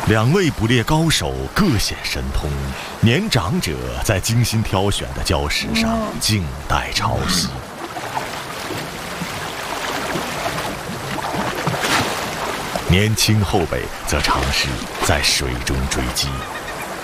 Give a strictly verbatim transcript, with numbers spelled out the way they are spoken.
两位捕猎高手各显神通，年长者在精心挑选的礁石上静待潮汐，年轻后辈则尝试在水中追击。